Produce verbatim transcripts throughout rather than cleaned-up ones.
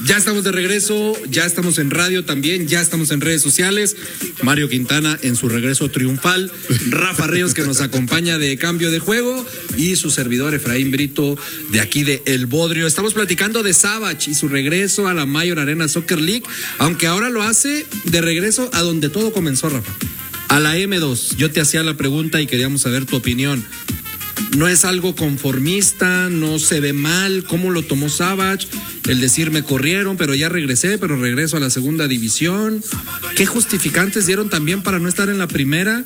Ya estamos de regreso, ya estamos en radio también, ya estamos en redes sociales. Mario Quintana en su regreso triunfal, Rafa Ríos que nos acompaña de Cambio de Juego y su servidor Efraín Brito de aquí de El Bodrio. Estamos platicando de Savage y su regreso a la Mayor Arena Soccer League, aunque ahora lo hace de regreso a donde todo comenzó, Rafa. A la eme dos. Yo te hacía la pregunta y queríamos saber tu opinión. No es algo conformista, no se ve mal. ¿Cómo lo tomó Savage? El decir me corrieron, pero ya regresé, pero regreso a la segunda división. ¿Qué justificantes dieron también para no estar en la primera?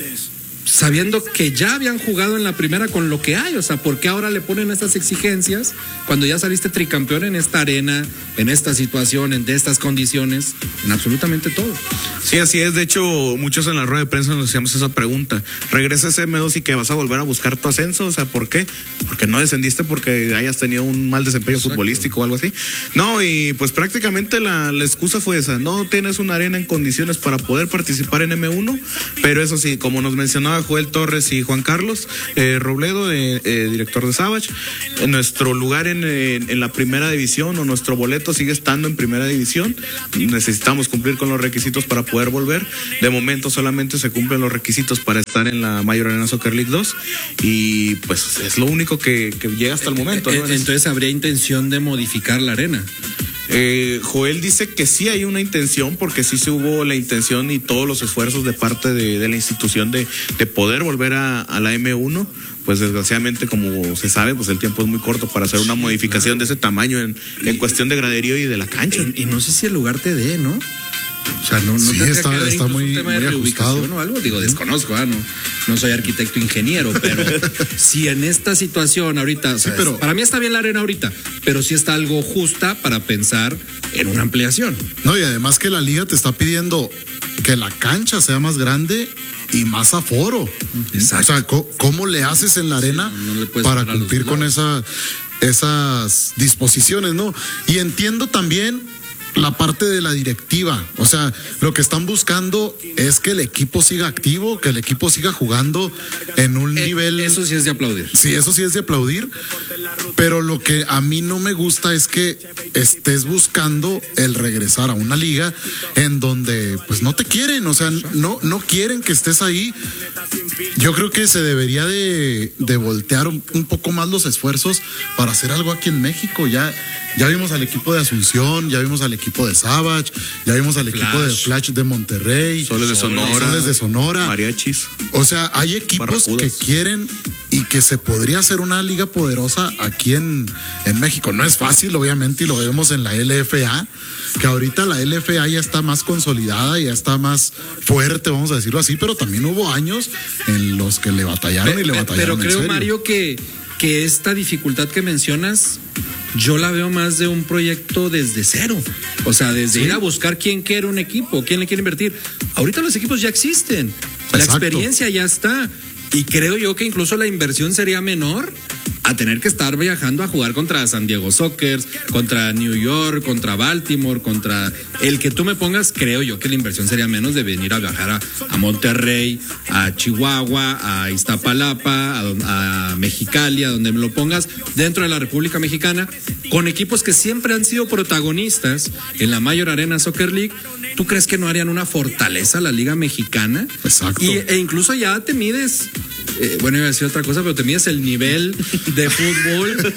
Sabiendo que ya habían jugado en la primera con lo que hay, o sea, ¿por qué ahora le ponen estas exigencias cuando ya saliste tricampeón en esta arena, en esta situación, en de estas condiciones, en absolutamente todo? Sí, así es. De hecho, muchos en la rueda de prensa nos hacíamos esa pregunta. ¿Regresas a eme dos y que vas a volver a buscar tu ascenso? O sea, ¿por qué? Porque no descendiste porque hayas tenido un mal desempeño Exacto. futbolístico o algo así. No, y pues prácticamente la, la excusa fue esa. No tienes una arena en condiciones para poder participar en eme uno, pero eso sí, como nos mencionaba Joel Torres y Juan Carlos eh, Robledo, eh, eh, director de Savage, en nuestro lugar en, en, en la primera división o nuestro boleto sigue estando en primera división. Necesitamos cumplir con los requisitos para poder volver. De momento solamente se cumplen los requisitos para estar en la Mayor Arena Soccer League dos y pues es lo único que, que llega hasta el momento, ¿no? Entonces habría intención de modificar la arena. Eh, Joel dice que sí hay una intención, porque sí se hubo la intención y todos los esfuerzos de parte de, de la institución de, de poder volver a, a la eme uno. Pues desgraciadamente, como se sabe, pues el tiempo es muy corto para hacer una sí, modificación claro. de ese tamaño en, en cuestión de graderío y de la cancha. Y, y no sé si el lugar te dé, ¿no? O sea, no, no sí, está, está muy, un tema muy de ajustado o algo, digo, desconozco, ¿ah? no, no soy arquitecto ingeniero, pero si en esta situación ahorita, o sea, sí, pero, para mí está bien la arena ahorita, pero sí está algo justa para pensar en una ampliación. No, y además que la liga te está pidiendo que la cancha sea más grande y más aforo. Exacto. O sea, ¿cómo, cómo le haces en la arena sí, no, no para cumplir con esa, esas disposiciones, ¿no? Y entiendo también la parte de la directiva, o sea, lo que están buscando es que el equipo siga activo, que el equipo siga jugando en un eh, nivel... Eso sí es de aplaudir. Sí, eso sí es de aplaudir, pero lo que a mí no me gusta es que estés buscando el regresar a una liga en donde pues no te quieren, o sea, no, no quieren que estés ahí. Yo creo que se debería de, de voltear un, un poco más los esfuerzos para hacer algo aquí en México. Ya, ya vimos al equipo de Asunción, ya vimos al equipo de Savage, ya vimos al equipo Flash. de Flash de Monterrey, Soles de Sonora, Soles de Sonora, Mariachis. O sea, hay equipos Barracudas. que quieren y que se podría hacer una liga poderosa aquí en, en México. No es fácil, obviamente, y lo vemos en la ele efe a, que ahorita la ele efe a ya está más consolidada, ya está más fuerte, vamos a decirlo así, pero también hubo años en los que le batallaron pero, y le batallaron. Pero creo, Mario, que, que esta dificultad que mencionas, yo la veo más de un proyecto desde cero. O sea, desde ¿Sí? ir a buscar quién quiere un equipo, quién le quiere invertir. Ahorita los equipos ya existen, Exacto. la experiencia ya está. Y creo yo que incluso la inversión sería menor a tener que estar viajando a jugar contra San Diego Sockers, contra New York, contra Baltimore, contra el que tú me pongas. Creo yo que la inversión sería menos de venir a viajar a, a Monterrey, a Chihuahua, a Iztapalapa, a, a Mexicali, a donde me lo pongas, dentro de la República Mexicana, con equipos que siempre han sido protagonistas en la Mayor Arena Soccer League. ¿Tú crees que no harían una fortaleza la Liga Mexicana? Exacto. Y, e incluso ya te mides, eh, bueno, iba a decir otra cosa, pero te mides el nivel de fútbol,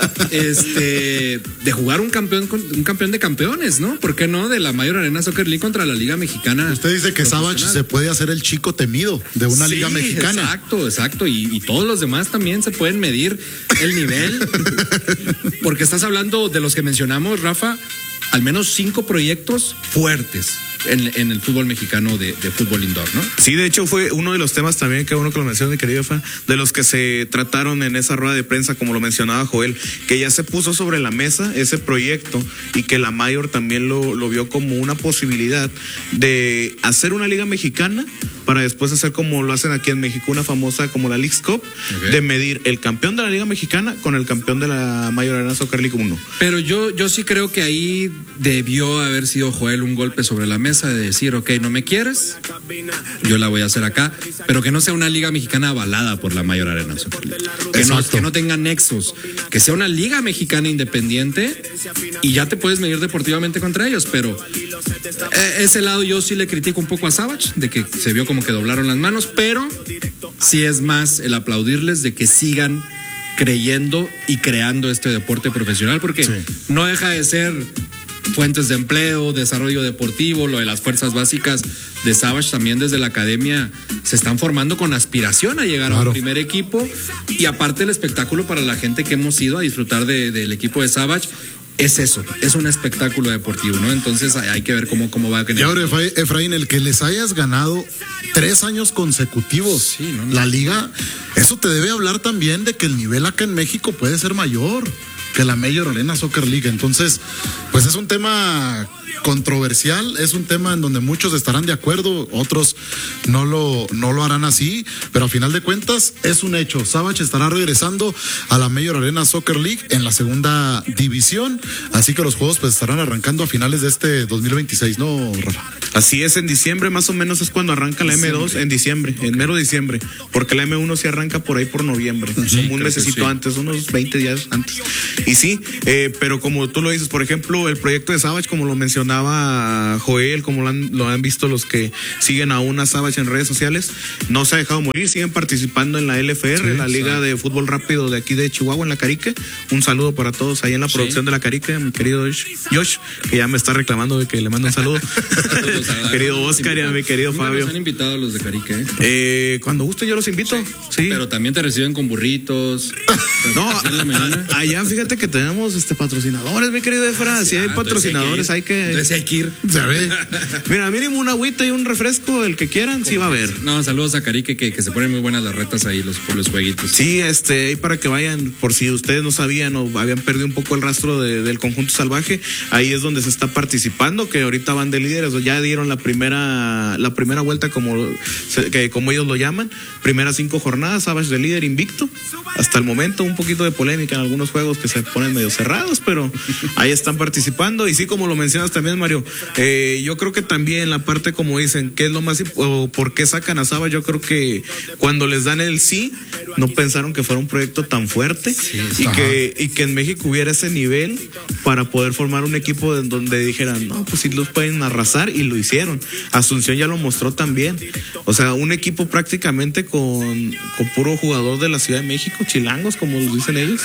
este, de jugar un campeón, un campeón de campeones, ¿no? ¿Por qué no? De la Mayor Arena Soccer League contra la Liga Mexicana. Usted dice que Savage se puede hacer el chico temido de una sí, Liga Mexicana. Exacto, exacto. Y, y todos los demás también se pueden medir el nivel. Porque estás hablando de los que mencionamos, Rafa, al menos cinco proyectos fuertes en, en el fútbol mexicano de, de fútbol indoor, ¿no? Sí, de hecho fue uno de los temas también, que uno que lo mencionó, mi querido Fa, de los que se trataron en esa rueda de prensa, como lo mencionaba Joel, que ya se puso sobre la mesa ese proyecto y que la Mayor también lo, lo vio como una posibilidad de hacer una liga mexicana para después hacer como lo hacen aquí en México, una famosa como la Leagues Cup, okay, de medir el campeón de la Liga Mexicana con el campeón de la Mayor Arena Soccer League uno. Pero yo, yo sí creo que ahí debió haber sido Joel un golpe sobre la mesa de decir, ok, no me quieres, yo la voy a hacer acá, pero que no sea una Liga Mexicana avalada por la Mayor Arena Soccer League. Que no, que no tenga nexos, que sea una Liga Mexicana independiente y ya te puedes medir deportivamente contra ellos, pero eh, ese lado yo sí le critico un poco a Savage, de que se vio como que doblaron las manos, pero sí es más el aplaudirles de que sigan creyendo y creando este deporte profesional, porque sí, no deja de ser fuentes de empleo, desarrollo deportivo, lo de las fuerzas básicas de Savage también desde la academia se están formando con aspiración a llegar claro. a un primer equipo, y aparte el espectáculo para la gente que hemos ido a disfrutar de, del equipo de Savage es eso, es un espectáculo deportivo, ¿no? Entonces hay que ver cómo, cómo va a... Y ahora, Efraín, el que les hayas ganado tres años consecutivos sí, no, no. la liga, eso te debe hablar también de que el nivel acá en México puede ser mayor que la Major Arena Soccer League. Entonces, pues es un tema controversial, es un tema en donde muchos estarán de acuerdo, otros no lo, no lo harán así, pero a final de cuentas es un hecho. Savage estará regresando a la Major Arena Soccer League en la segunda división, así que los juegos pues estarán arrancando a finales de este dos mil veintiséis, ¿no, Rafa? Así es, en diciembre más o menos es cuando arranca la M dos, en diciembre, en mero diciembre, porque la M uno sí arranca por ahí por noviembre, sí, un mesecito sí. antes, unos veinte días antes. Y sí, eh, pero como tú lo dices, por ejemplo, el proyecto de Savage, como lo mencionaba Joel, como lo han, lo han visto los que siguen aún a Savage en redes sociales, no se ha dejado morir, siguen participando en la L F R, sí, la Liga sí. de Fútbol Rápido de aquí de Chihuahua, en la Carique. Un saludo para todos ahí en la producción sí. de la Carique, mi querido Josh, que ya me está reclamando de que le mando un saludo. Querido Oscar y a mi querido Fabio. Nos han invitado a los de Carique, ¿eh? Eh, cuando guste yo los invito. Sí. sí. Pero también te reciben con burritos. No, a, allá fíjate que tenemos este patrocinadores, mi querido Efra. Si hay ah, patrocinadores, hay que. Entonces hay que ir. ¿Sabe? Mira, mínimo una agüita y un refresco, el que quieran, sí va a haber. No, saludos a Carique, que, que se ponen muy buenas las retas ahí, los, por los jueguitos. Sí, este, ahí para que vayan, por si ustedes no sabían o habían perdido un poco el rastro de, del conjunto salvaje, ahí es donde se está participando, que ahorita van de líderes, o ya dieron la primera, la primera vuelta, como, que, como ellos lo llaman, primeras cinco jornadas, Savage de líder invicto, hasta el momento un poquito de polémica en algunos juegos que se ponen medio cerrados, pero ahí están participando, y sí, como lo mencionas también, Mario, eh, yo creo que también la parte, como dicen, ¿qué es lo más, o por qué sacan a Savage? Yo creo que cuando les dan el sí, no pensaron que fuera un proyecto tan fuerte, sí, y que, y que en México hubiera ese nivel para poder formar un equipo en donde dijeran, no, pues sí los pueden arrasar, y lo hicieron. Asunción ya lo mostró también. O sea, un equipo prácticamente con, con puro jugador de la Ciudad de México, chilangos, como dicen ellos,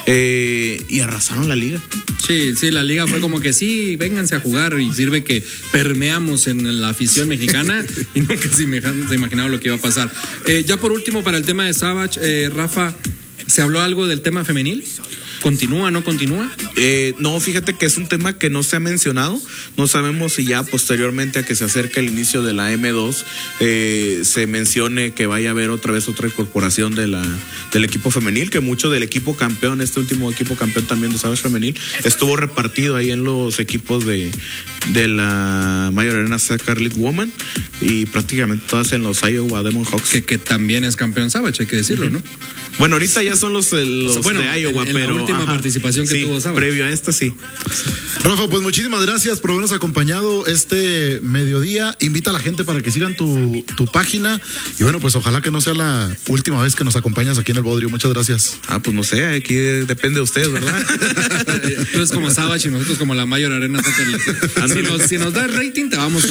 eh, y arrasaron la liga. Sí, sí, la liga fue como que sí, vénganse a jugar, y sirve que permeamos en la afición mexicana y nunca se, se imaginaba lo que iba a pasar. Eh, ya por último, para el tema de Savage, eh, Rafa, ¿se habló algo del tema femenil? ¿Continúa, no continúa? Eh, no, fíjate que es un tema que no se ha mencionado. No sabemos si ya posteriormente a que se acerque el inicio de la M dos eh, se mencione que vaya a haber otra vez otra incorporación de la, del equipo femenil, que mucho del equipo campeón, este último equipo campeón también de Savage femenil, estuvo repartido ahí en los equipos de, de la Mayor Arena Soccer League Woman, y prácticamente todas en los Iowa Demon Hawks. Que, que también es campeón Savage, hay que decirlo, uh-huh. ¿no? Bueno, ahorita ya son los, los bueno, de Iowa, en, en pero... la última ajá, participación que sí, tuvo Savage. Previo a esta, sí. Rafa, pues muchísimas gracias por habernos acompañado este mediodía. Invita a la gente para que sigan tu, tu página. Y bueno, pues ojalá que no sea la última vez que nos acompañas aquí en el Bodrio. Muchas gracias. Ah, pues no sé, aquí depende de ustedes, ¿verdad? Tú eres como Savage y nosotros como la Mayor Arena Soccer League. Si nos, si nos da el rating, te vamos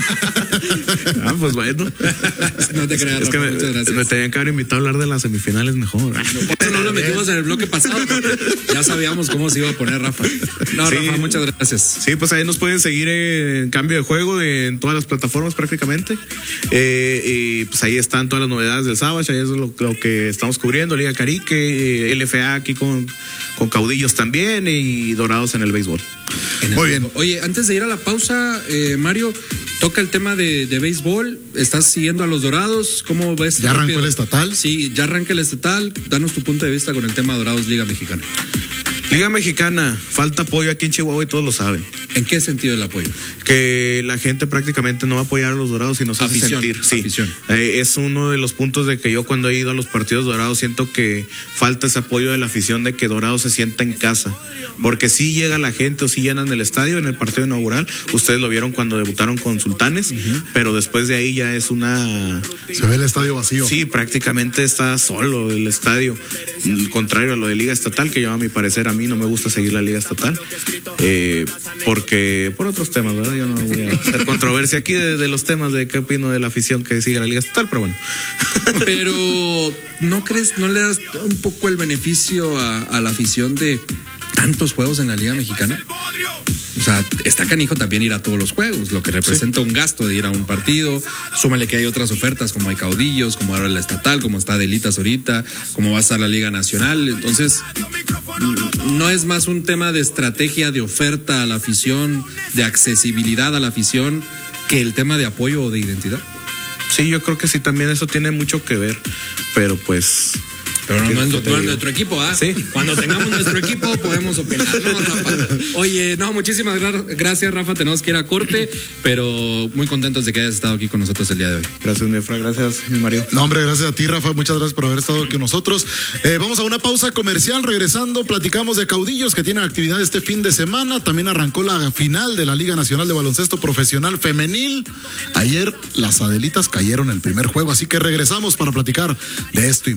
a... Ah, pues bueno. No te creas, es Rafa, que me, muchas gracias. Me tenían que haber invitado a hablar de las semifinales mejor. No, por eso no lo metimos en el bloque pasado. Ya sabíamos cómo se iba a poner Rafa. No, sí, Rafa, muchas gracias. Sí, pues ahí nos pueden seguir en Cambio de Juego de, en todas las plataformas prácticamente. Eh, y pues ahí están todas las novedades del Savage, ahí es lo, lo que estamos cubriendo, Liga Carique, L F A aquí con, con caudillos también, y Dorados en el béisbol. En el Muy bien. Oye, antes de ir a la pausa, eh, Mario, toca el tema de, de béisbol. ¿Estás siguiendo a los Dorados? ¿Cómo ves? ¿Ya arrancó el estatal? Sí, ya arranca el estatal. Danos tu punto de vista con el tema Dorados Liga Mexicana. Liga Mexicana, falta apoyo aquí en Chihuahua y todos lo saben. ¿En qué sentido el apoyo? Que la gente prácticamente no va a apoyar a los Dorados y no se hace Afición, sentir. Sí, afición. Eh, es uno de los puntos de que yo cuando he ido a los partidos Dorados siento que falta ese apoyo de la afición, de que Dorados se sienta en casa. Porque sí llega la gente o sí llenan el estadio en el partido inaugural. Ustedes lo vieron cuando debutaron con Sultanes, uh-huh. pero después de ahí ya es una... Se ve el estadio vacío. Sí, prácticamente está solo el estadio. Contrario a lo de Liga Estatal, que yo a mi parecer a mí no me gusta seguir la Liga Estatal. Eh, porque por otros temas, ¿verdad? Yo no voy a hacer controversia aquí de, de los temas de qué opino de la afición que sigue la Liga Estatal, pero bueno. Pero ¿no crees, no le das un poco el beneficio a, a la afición de tantos juegos en la Liga Mexicana? O sea, está canijo también ir a todos los juegos, lo que representa sí. un gasto de ir a un partido. Súmale que hay otras ofertas, como hay caudillos, como ahora la estatal, como está Delitas ahorita, como va a estar la Liga Nacional. Entonces, no es más un tema de estrategia, de oferta a la afición, de accesibilidad a la afición, que el tema de apoyo o de identidad. Sí, yo creo que sí, también eso tiene mucho que ver, pero pues... Pero no, no, es, no es nuestro equipo, ¿ah? Sí. Cuando tengamos nuestro equipo podemos opinar, ¿no, Rafa? Oye, no, muchísimas gracias, Rafa. Tenemos que ir a corte, pero muy contentos de que hayas estado aquí con nosotros el día de hoy. Gracias, mi Efra, gracias, mi Mario. No, hombre, gracias a ti, Rafa. Muchas gracias por haber estado aquí con nosotros. Eh, vamos a una pausa comercial. Regresando, platicamos de caudillos que tienen actividad este fin de semana. También arrancó la final de la Liga Nacional de Baloncesto Profesional Femenil. Ayer las Adelitas cayeron en el primer juego, así que regresamos para platicar de esto y